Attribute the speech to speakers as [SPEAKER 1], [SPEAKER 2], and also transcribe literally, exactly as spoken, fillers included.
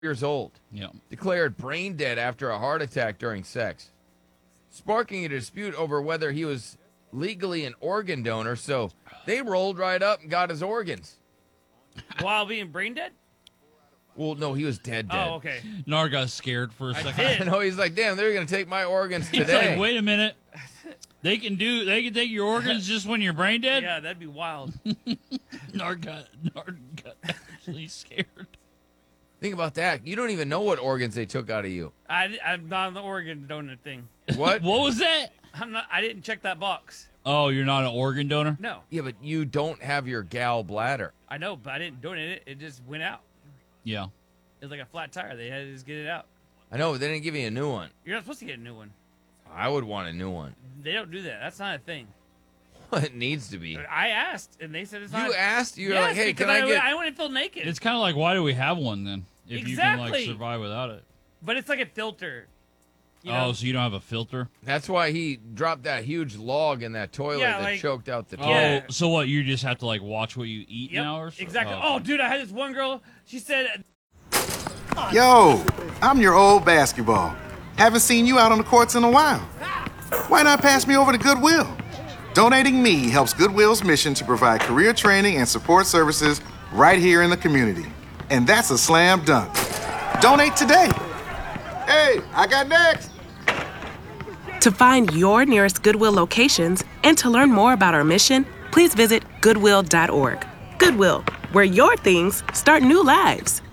[SPEAKER 1] years old.
[SPEAKER 2] Yeah.
[SPEAKER 1] Declared brain dead after a heart attack during sex, sparking a dispute over whether he was legally an organ donor. So they rolled right up and got his organs.
[SPEAKER 3] While being brain dead?
[SPEAKER 1] Well, no, he was dead dead.
[SPEAKER 3] Oh, okay.
[SPEAKER 2] Nar got scared for a
[SPEAKER 3] I
[SPEAKER 2] second.
[SPEAKER 3] did.
[SPEAKER 1] No, he's like, damn, they're going to take my organs
[SPEAKER 2] He's
[SPEAKER 1] today.
[SPEAKER 2] like, wait a minute. They can do. They can take your organs just when you're brain dead.
[SPEAKER 3] Yeah, that'd be wild.
[SPEAKER 2] Nar got, Nar got actually scared.
[SPEAKER 1] Think about that. You don't even know what organs they took out of you.
[SPEAKER 3] I, I'm not on the organ donor thing.
[SPEAKER 1] What?
[SPEAKER 2] What was that?
[SPEAKER 3] I'm not. I didn't check that box.
[SPEAKER 2] Oh, you're not an organ donor?
[SPEAKER 3] No,
[SPEAKER 1] Yeah, but you don't have your gal bladder.
[SPEAKER 3] I know, but I didn't donate it. It just went out.
[SPEAKER 2] Yeah.
[SPEAKER 3] It was like a flat tire. They had to just get it out.
[SPEAKER 1] I know, but they didn't give you a new one.
[SPEAKER 3] You're not supposed to get a new one.
[SPEAKER 1] I would want a new one.
[SPEAKER 3] They don't do that. That's not a thing.
[SPEAKER 1] Well, it needs to be.
[SPEAKER 3] I asked, and they said it's not.
[SPEAKER 1] You asked? You're
[SPEAKER 3] yes,
[SPEAKER 1] like, hey,
[SPEAKER 3] because
[SPEAKER 1] can I,
[SPEAKER 3] I,
[SPEAKER 1] get...
[SPEAKER 3] I want to feel naked.
[SPEAKER 2] It's kind of like, why do we have one then? If you can like
[SPEAKER 3] Exactly.
[SPEAKER 2] survive without it.
[SPEAKER 3] But it's like a filter. You
[SPEAKER 2] Oh,
[SPEAKER 3] know?
[SPEAKER 2] so you don't have a filter?
[SPEAKER 1] That's why he dropped that huge log in that toilet
[SPEAKER 3] Yeah,
[SPEAKER 1] that
[SPEAKER 3] like-
[SPEAKER 1] choked out the
[SPEAKER 3] Yeah.
[SPEAKER 1] toilet.
[SPEAKER 2] Oh, so what? You just have to like watch what you eat
[SPEAKER 3] Yep,
[SPEAKER 2] now, or so?
[SPEAKER 3] exactly.
[SPEAKER 2] Oh,
[SPEAKER 3] Oh,
[SPEAKER 2] okay.
[SPEAKER 3] dude, I had this one girl. She said,
[SPEAKER 4] Yo, I'm your old basketball. Haven't seen you out on the courts in a while. Why not pass me over to Goodwill? Donating me helps Goodwill's mission to provide career training and support services right here in the community. And that's a slam dunk. Donate today. Hey, I got next.
[SPEAKER 5] To find your nearest Goodwill locations and to learn more about our mission, please visit goodwill dot org. Goodwill, where your things start new lives.